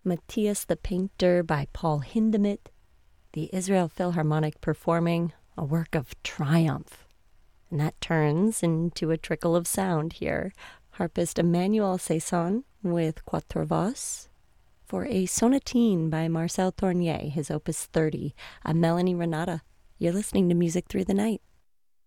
Matthias the Painter by Paul Hindemith, the Israel Philharmonic performing a work of triumph. And that turns into a trickle of sound here. Harpist Emmanuel Saison with Quatre Voix for a sonatine by Marcel Tournier, his opus 30. I'm Melanie Renata. You're listening to Music Through the Night.